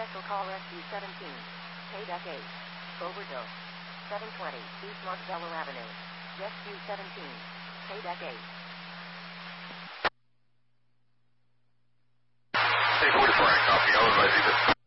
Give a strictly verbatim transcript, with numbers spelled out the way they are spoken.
Cancel call S U seventeen. Payback eight. Overdose. seven twenty East Montebello Avenue. S U seventeen. Payback eight. Hey, forty-four, I copy. I'll advise you this.